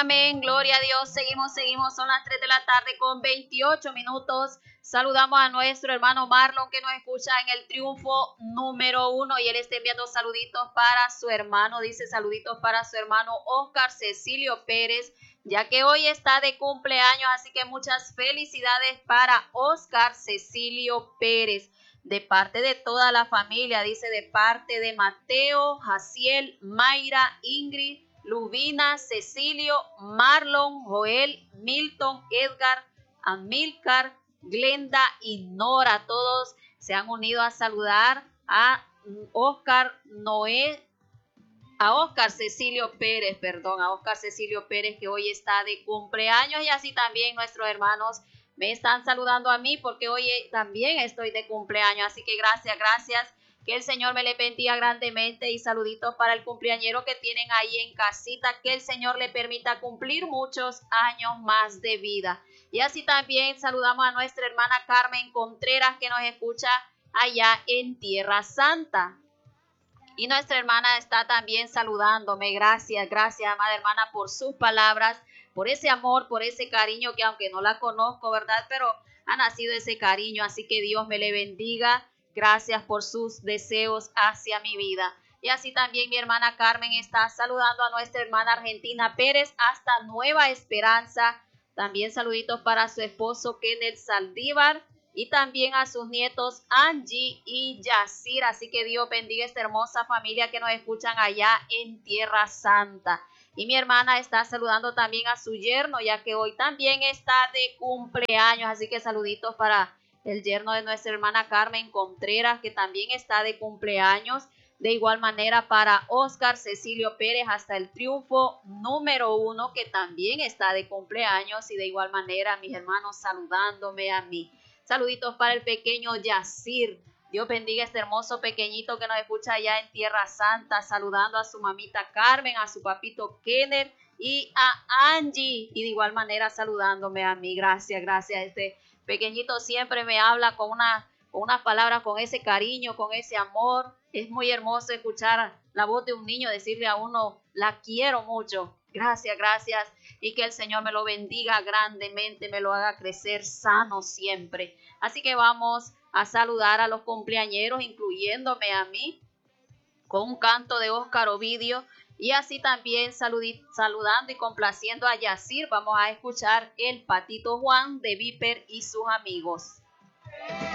Amén, gloria a Dios. Seguimos. Son las 3 de la tarde con 28 minutos. Saludamos a nuestro hermano Marlon que nos escucha en el triunfo número 1 y él está enviando saluditos para su hermano. Dice saluditos para su hermano Oscar Cecilio Pérez, ya que hoy está de cumpleaños. Así que muchas felicidades para Oscar Cecilio Pérez. De parte de toda la familia, dice de parte de Mateo, Jaciel, Mayra, Ingrid, Lubina, Cecilio, Marlon, Joel, Milton, Edgar, Amilcar, Glenda y Nora. Todos se han unido a saludar a Oscar Cecilio Pérez, que hoy está de cumpleaños, y así también nuestros hermanos me están saludando a mí porque hoy también estoy de cumpleaños. Así que gracias. Que el Señor me le bendiga grandemente y saluditos para el cumpleañero que tienen ahí en casita. Que el Señor le permita cumplir muchos años más de vida. Y así también saludamos a nuestra hermana Carmen Contreras que nos escucha allá en Tierra Santa. Y nuestra hermana está también saludándome. Gracias, amada hermana, por sus palabras, por ese amor, por ese cariño que aunque no la conozco, ¿verdad? Pero ha nacido ese cariño, así que Dios me le bendiga. Gracias por sus deseos hacia mi vida. Y así también mi hermana Carmen está saludando a nuestra hermana Argentina Pérez hasta Nueva Esperanza. También saluditos para su esposo Kenneth Saldívar y también a sus nietos Angie y Yacir. Así que Dios bendiga esta hermosa familia que nos escuchan allá en Tierra Santa. Y mi hermana está saludando también a su yerno, ya que hoy también está de cumpleaños. Así que saluditos para el yerno de nuestra hermana Carmen Contreras, que también está de cumpleaños. De igual manera para Oscar Cecilio Pérez hasta el triunfo número 1, que también está de cumpleaños. Y de igual manera mis hermanos saludándome a mí. Saluditos para el pequeño Yacir. Dios bendiga a este hermoso pequeñito que nos escucha allá en Tierra Santa, saludando a su mamita Carmen, a su papito Kenneth y a Angie. Y de igual manera saludándome a mí. Gracias. Este pequeñito siempre me habla con unas palabras, con ese cariño, con ese amor. Es muy hermoso escuchar la voz de un niño decirle a uno, la quiero mucho. Gracias. Y que el Señor me lo bendiga grandemente, me lo haga crecer sano siempre. Así que vamos a saludar a los cumpleañeros, incluyéndome a mí, con un canto de Óscar Ovidio. Y así también saludando y complaciendo a Yacir, vamos a escuchar El Patito Juan de Viper y sus amigos.